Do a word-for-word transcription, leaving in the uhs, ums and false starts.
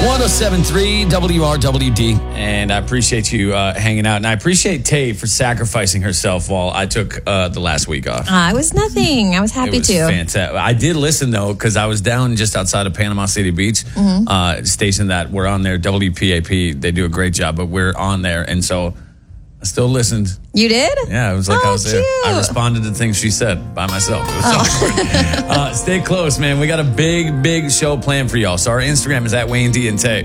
one oh seven point three W R W D. And I appreciate you uh, hanging out. And I appreciate Tay for sacrificing herself while I took uh, the last week off. Uh, I was nothing. I was happy it was to. Fantastic. I did listen, though, because I was down just outside of Panama City Beach, mm-hmm. uh, station that we're on there, W P A P. They do a great job, but we're on there. And so I still listened. You did? Yeah, it was like oh, I was there. Cute. I responded to things she said by myself. It was so oh. awkward. uh, stay close, man. We got a big, big show planned for y'all. So our Instagram is at Wayne D and Tay.